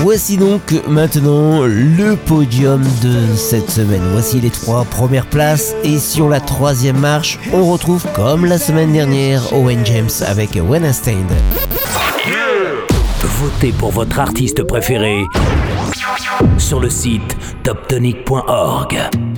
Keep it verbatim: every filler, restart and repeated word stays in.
Voici donc maintenant le podium de cette semaine. Voici les trois premières places et sur la troisième marche, on retrouve comme la semaine dernière Owen James avec When I Stand. Votez pour votre artiste préféré sur le site top tonic point org.